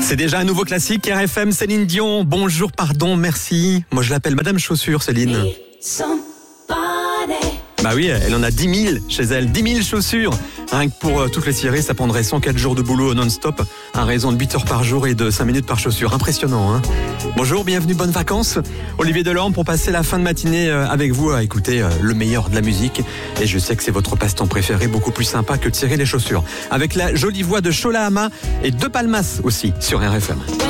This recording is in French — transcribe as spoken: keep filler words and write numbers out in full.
C'est déjà un nouveau classique, R F M, Céline Dion. Bonjour, pardon, merci. Moi, je l'appelle Madame Chaussure, Céline. Bah oui, elle en a dix mille chez elle, dix mille chaussures. Rien que pour euh, toutes les tirer, ça prendrait cent quatre jours de boulot non-stop, à raison de huit heures par jour et de cinq minutes par chaussure. Impressionnant, hein. Bonjour, bienvenue, bonnes vacances. Olivier Delorme pour passer la fin de matinée euh, avec vous à écouter euh, le meilleur de la musique. Et je sais que c'est votre passe-temps préféré, beaucoup plus sympa que de tirer les chaussures. Avec la jolie voix de Chola Ama et de Palmas aussi sur R F M.